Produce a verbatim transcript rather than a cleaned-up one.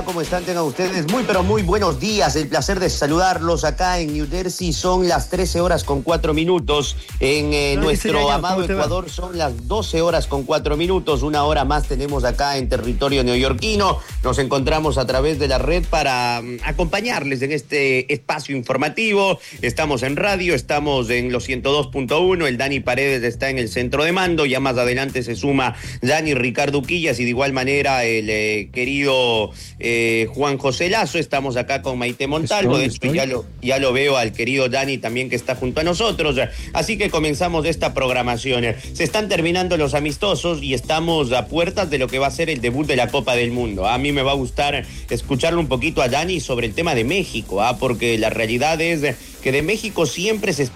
¿Cómo están? Tengan ustedes muy pero muy buenos días. El placer de saludarlos acá en New Jersey. Son las trece horas con cuatro minutos. En eh, nuestro amado Ecuador son las doce horas con cuatro minutos. Una hora más tenemos acá en territorio neoyorquino. Nos encontramos a través de la red para um, acompañarles en este espacio informativo. Estamos en radio, estamos en los ciento dos punto uno. El Dani Paredes está en el centro de mando. Ya más adelante se suma Dani Ricardo Quillas y de igual manera el eh, querido... Eh, Juan José Lazo. Estamos acá con Maite Montalvo, de hecho ya lo, ya lo veo al querido Dani también que está junto a nosotros, así que comenzamos esta programación. Se están terminando los amistosos y estamos a puertas de lo que va a ser el debut de la Copa del Mundo. A mí me va a gustar escucharle un poquito a Dani sobre el tema de México, ¿ah? Porque la realidad es que de México siempre se